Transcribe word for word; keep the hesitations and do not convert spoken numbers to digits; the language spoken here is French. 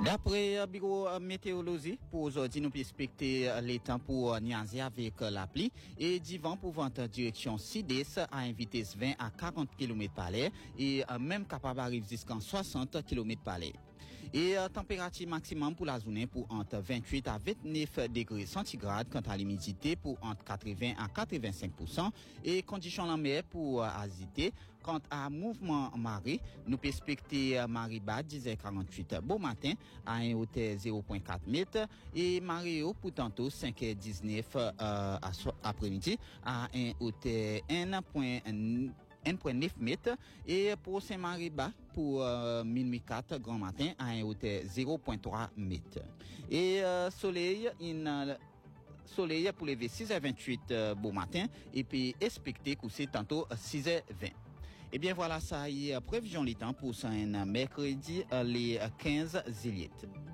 D'après le bureau météorologie, pour aujourd'hui, nous pouvons expecter les temps pour niaiser avec la pluie et du vent pour vent direction sud-est à une vitesse vingt à quarante kilomètres par l'heure et même capable d'arriver jusqu'à soixante kilomètres par l'heure. Et euh, température maximum pour la journée pour entre vingt-huit à vingt-neuf degrés centigrades quant à l'humidité pour entre quatre-vingts à quatre-vingt-cinq pour cent et conditions la mer pour euh, agiter. Quant à mouvement marée, nous pouvons expecter euh, marée basse dix heures quarante-huit beau matin à un hauteur zéro virgule quatre mètres et marée haut pour tantôt cinq heures dix-neuf euh, après-midi à un hauteur un virgule neuf mètres et pour Saint-Marie bas pour euh, minuit quatre grand matin à un hauteur zéro virgule trois mètres et euh, soleil in euh, soleil pour lever six heures vingt-huit euh, beau matin et puis expecté coucher tantôt six heures vingt. Et bien voilà ça y est prévision les temps pour ça un mercredi euh, les quinze juillet.